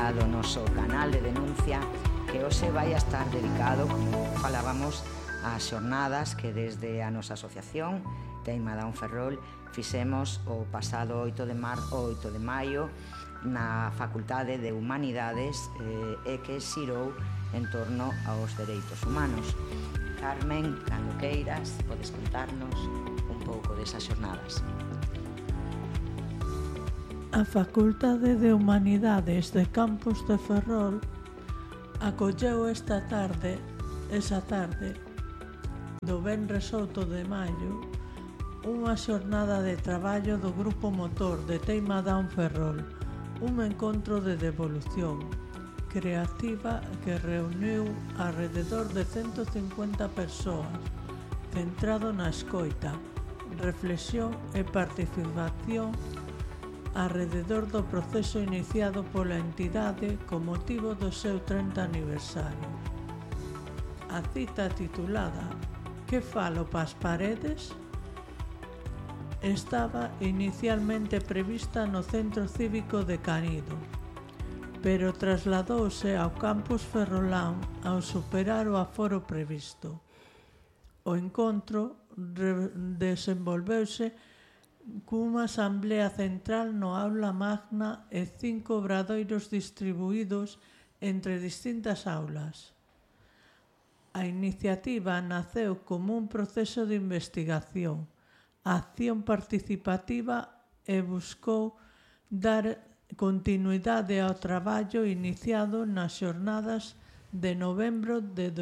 sintonía do noso canal de denuncia, que hoxe vai a estar dedicado, como falábamos, ás xornadas que desde a nosa asociación Teima da Ferrol fixemos o pasado 8 de maio na Facultade de Humanidades e que xirou en torno aos dereitos humanos. Carmen, cando queiras, podes contarnos un pouco desas xornadas. A Facultade de Humanidades de Campus de Ferrol acolleu esa tarde, do venres 8 de maio, unha xornada de traballo do Grupo Motor de Teima da Ferrol, un encontro de devolución creativa que reuniu alrededor de 150 persoas, centrado na escoita, reflexión e participación alrededor do proceso iniciado pola entidade con motivo do seu 30 aniversario. A cita titulada "Que falo pas paredes?" estaba inicialmente prevista no Centro Cívico de Canido, pero trasladouse ao campus ferrolán ao superar o aforo previsto. O encontro desenvolveuse cunha asamblea central no aula magna e 5 obradoiros distribuídos entre distintas aulas. A iniciativa naceu como un proceso de investigación, acción participativa e buscou dar continuidade ao traballo iniciado nas xornadas de novembro de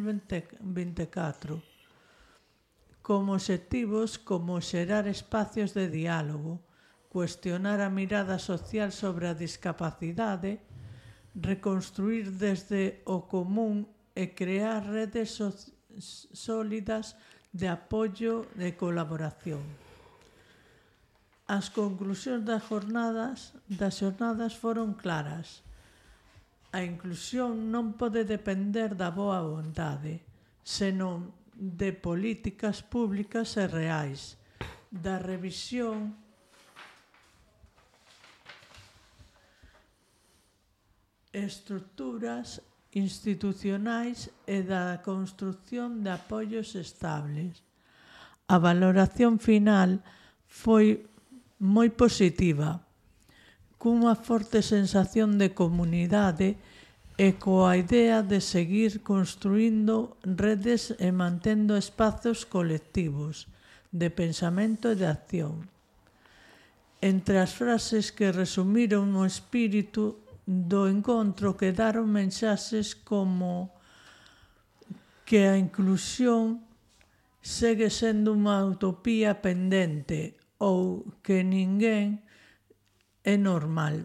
2024, como obxectivos como xerar espacios de diálogo, cuestionar a mirada social sobre a discapacidade, reconstruir desde o común e crear redes sólidas de apoio e colaboración. As conclusións das xornadas foron claras. A inclusión non pode depender da boa vontade, senón de políticas públicas e reais, da revisión estruturas institucionais e da construción de apoios estables. A valoración final foi moi positiva, cunha forte sensación de comunidade e coa idea de seguir construindo redes e mantendo espazos colectivos de pensamento e de acción. Entre as frases que resumiron o espírito do encontro quedaron mensaxes como que a inclusión segue sendo unha utopía pendente ou que ninguén é normal.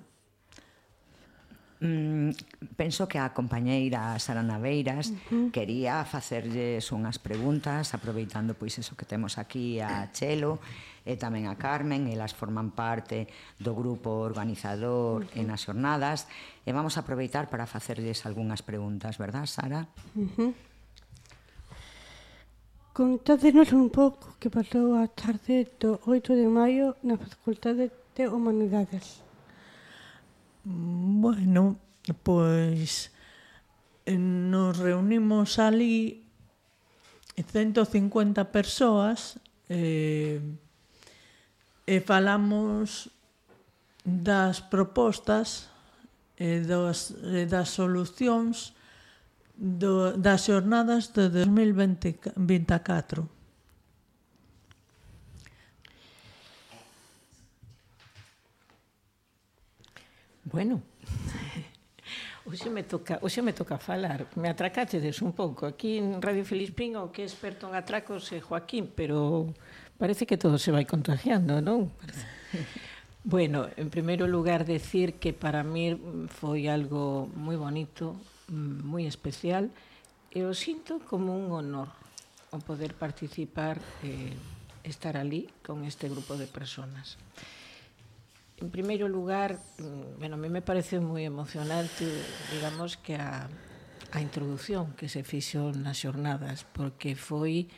Penso que a compañeira Sara Naveiras quería facerlles unhas preguntas, aproveitando pois eso que temos aquí a Chelo e tamén a Carmen. Elas forman parte do grupo organizador en as xornadas e vamos a aproveitar para facerlles algunhas preguntas, verdad, Sara? Contádenos un pouco que pasou a tarde do 8 de maio na Facultade de Humanidades. Bueno, pois nos reunimos ali 150 persoas e falamos das propostas e das solucións das xornadas de 2024. Bueno, hoxe me toca falar. Me atracachedes un pouco. Aquí en Radio Filispín o que é experto en atracos é Joaquín, pero parece que todo se vai contagiando, non? Bueno, en primeiro lugar, decir que para mí foi algo moi bonito, moi especial, e o sinto como un honor o poder participar e estar ali con este grupo de personas. En primeiro lugar, bueno, a mí me parece moi emocionante, digamos, que a introducción que se fixo nas xornadas, porque foi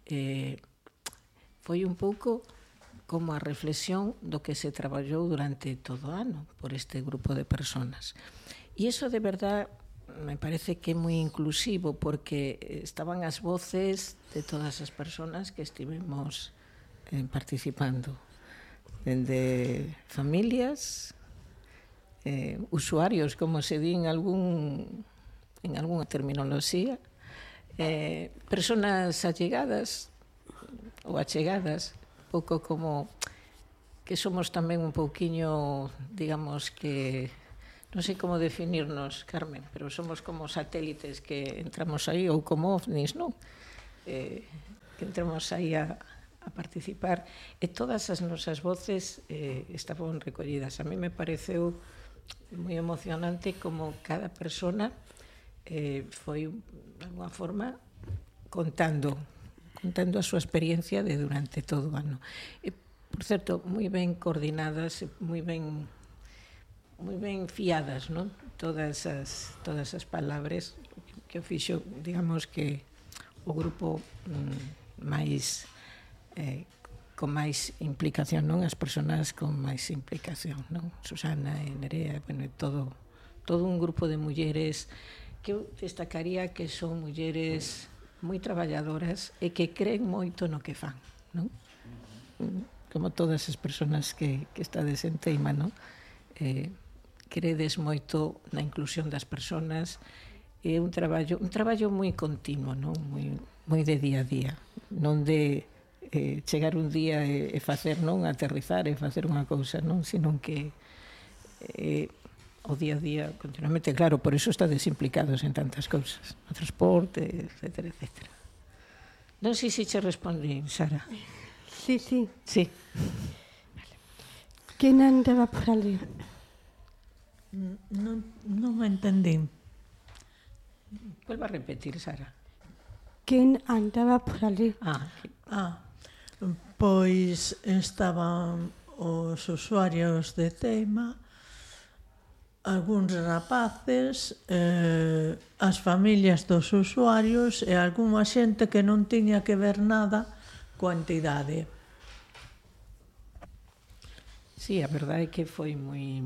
un pouco como a reflexión do que se traballou durante todo o ano por este grupo de personas. E iso de verdad me parece que é moi inclusivo, porque estaban as voces de todas as persoas que estivemos participando, dende familias, usuarios, como se di en algunha terminoloxía, personas allegadas ou achegadas, pouco como que somos tamén un pouquiño, digamos que, non sei como definirnos, Carmen, pero somos como satélites que entramos aí, ou como ovnis, non? Que entramos aí a participar, e todas as nosas voces estaban recollidas. A mí me pareceu moi emocionante como cada persona foi, de alguma forma, contando a súa experiencia de durante todo o ano. E, por certo, moi ben coordinadas, moi ben fiadas, non? Todas as palabras que fixo, digamos que o grupo máis con máis implicación, non? As persoas con máis implicación, non? Susana e Nerea, bueno, todo un grupo de mulleres que eu destacaría que son mulleres moi traballadoras e que creen moito no que fan, non? Como todas as persoas que estades en Teima, non? Credes moito na inclusión das persoas, é un traballo moi continuo, non? Moi de día a día, non de chegar un día e facer, non, aterrizar e facer unha cousa, non, sino que o día a día continuamente, claro, por iso estades implicados en tantas cousas, no transporte, etcétera, etcétera. Non sei se che respondí, Sara. Sí. Sí. Quen andaba por ali? Non me entendín. Vuelva a repetir, Sara. Quen andaba por ali? Pois estaban os usuarios de Teima, algúns rapaces, as familias dos usuarios e algunha xente que non tiña que ver nada coa entidade. Sí, a verdade é que foi moi...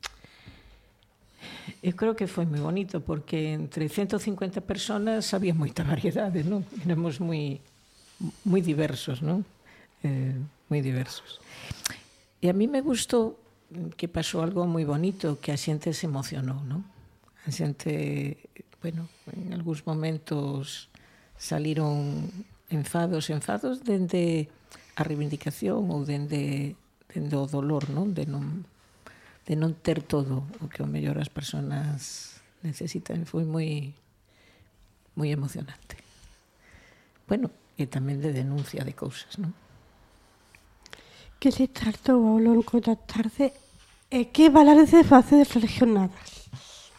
Eu creo que foi moi bonito, porque entre 150 personas había moita variedade, non? Éramos moi diversos, non? Moi diversos. E a mí me gustou que pasou algo moi bonito, que a xente se emocionou, non? A xente, bueno, en algúns momentos saliron enfados dende a reivindicación ou dende o dolor, non? De non ter todo o que o mellor as persoas necesitan. Foi moi emocionante. Bueno, e tamén de denuncia de cousas, non? Que se tratou ao longo da tarde e que balance face das regionadas?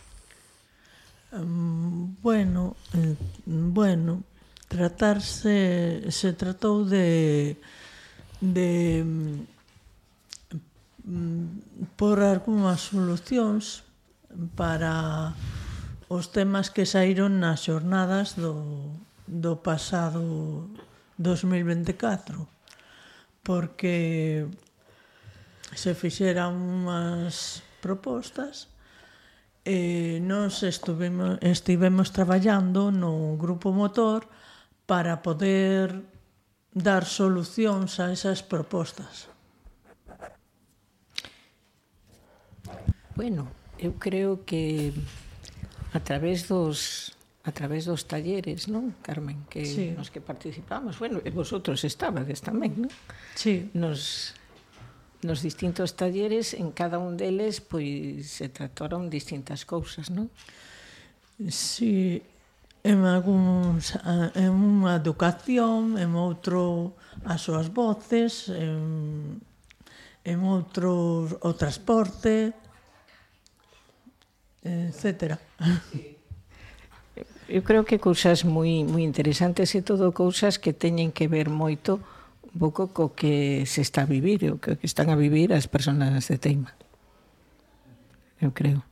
Bueno, se tratou de por algunhas solucións para os temas que saíron nas xornadas do pasado 2024, porque se fixeran unhas propostas e nós estivemos traballando no grupo motor para poder dar solucións a esas propostas. Bueno, eu creo que a través dos talleres, non, Carmen, que sí, nos que participamos, bueno, e vosotros estabades tamén, non? Sí. Nos distintos talleres, en cada un deles, pois, se trataron distintas cousas, non? Sí, en algúns, en unha educación, en outro as súas voces, en outro o transporte, etcétera. Eu creo que cousas moi interesantes e todo cousas que teñen que ver moito un pouco co que se está a vivir, o que están a vivir as persoas de Teima. Eu creo.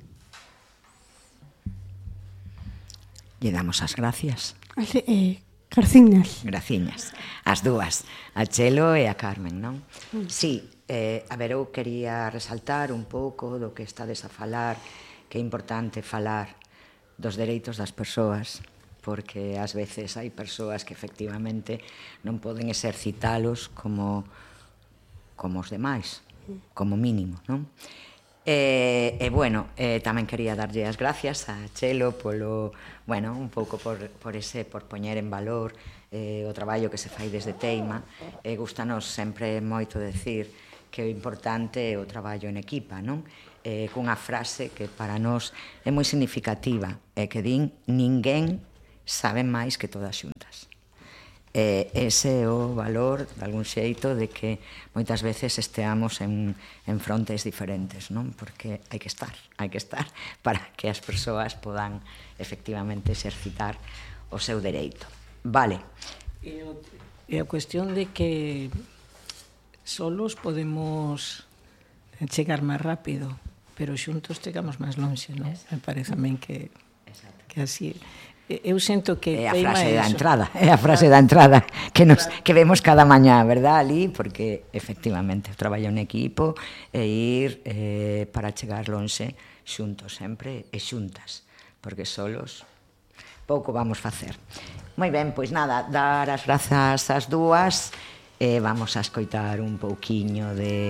Lle damos as gracias. Graciñas. Graciñas. As dúas, a Chelo e a Carmen, non? Sí, a ver, eu quería resaltar un pouco do que estades a falar, que é importante falar dos dereitos das persoas, porque ás veces hai persoas que efectivamente non poden exercitalos como os demais, como mínimo, non? Bueno, tamén quería darlle as gracias a Chelo polo, bueno, un pouco por poñer en valor o traballo que se fai desde Teima. Gustanos sempre moito decir que o importante é o traballo en equipa, non? Cunha frase que para nós é moi significativa, e que din: ninguén sabe máis que todas xuntas. Ese é o valor, de algún xeito, de que moitas veces esteamos en frontes diferentes, non? Porque hai que estar para que as persoas podan efectivamente exercitar o seu dereito. Vale. E a cuestión de que solos podemos chegar máis rápido, pero xuntos chegamos máis lonxe, non? Me parece a min que así... Eu sinto que é a frase da entrada, é a frase da entrada que vemos cada mañá, verdad, ali, porque efectivamente o traballo en equipo e ir para chegar lonxe xuntos sempre e xuntas, porque solos pouco vamos facer. Moi ben, pois nada, dar as grazas ás dúas e vamos a escoitar un pouquiño de